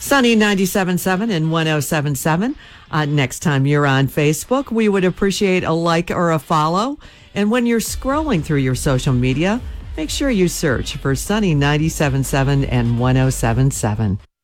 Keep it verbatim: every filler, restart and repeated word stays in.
Sunny ninety-seven point seven and one oh seven point seven. Uh, next time you're on Facebook, we would appreciate a like or a follow. And when you're scrolling through your social media, make sure you search for Sunny ninety-seven point seven and one oh seven point seven.